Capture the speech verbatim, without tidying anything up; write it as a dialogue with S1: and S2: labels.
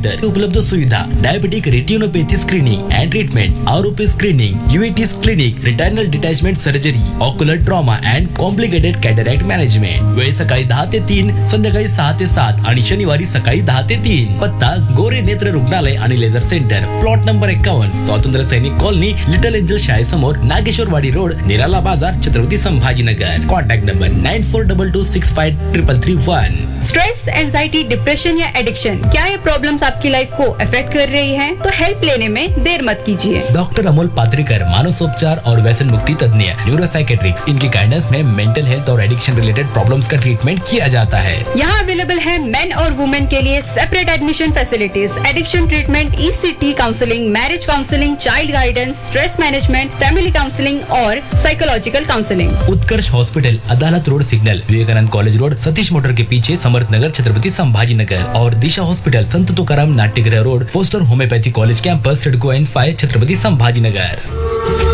S1: Centre उपलब्ध सुविधा diabetic retinopathy screening and treatment, आरोपी screening, युएटीज clinic, रिटायनल detachment surgery, ocular trauma and complicated cataract management. वेळ सकाळी दहा ते तीन, संध्याकाळी सहा ते सात आणि शनिवारी सकाळी दहा ते तीन. पत्ता गोरे नेत्र रुग्णालय आणि लेझर सेंटर, प्लॉट नंबर एक्कावन्न, स्वातंत्र्य सैनिक colony, little angel शाळेसमोर, Nageshwarwadi road, निराला बाजार, Chhatrapati Sambhajinagar. Contact number nine four double two six five triple three one.
S2: Stress, anxiety, depression या एडिक्शन, क्या ये प्रॉब्लम्स आपकी लाइफ को अफेक्ट कर रही हैं? तो हेल्प लेने में देर मत कीजिए.
S1: डॉक्टर अमोल पात्रिकर, मानसोपचार और व्यसन मुक्ति तज्ञ, न्यूरोसाइकेट्रिक्स, इनकी गाइडेंस में मेंटल हेल्थ और एडिक्शन रिलेटेड प्रॉब्लम्स का ट्रीटमेंट किया जाता है.
S2: यहाँ अवेलेबल है मेन और वुमेन के लिए separate admission facilities, addiction treatment, ECT counselling, marriage counselling, child guidance, stress management, family counselling और साइकोलॉजिकल काउंसलिंग.
S1: उत्कर्ष हॉस्पिटल, अदालत road signal, Vivekananda college road, Satish motor के पीछे, समर्थनगर, छत्रपति संभाजीनगर. और दिशा हॉस्पिटल, संत तुकाराम नाट्यगृह road, poster homeopathy college campus, CIDCO and five, Chhatrapati Sambhajinagar.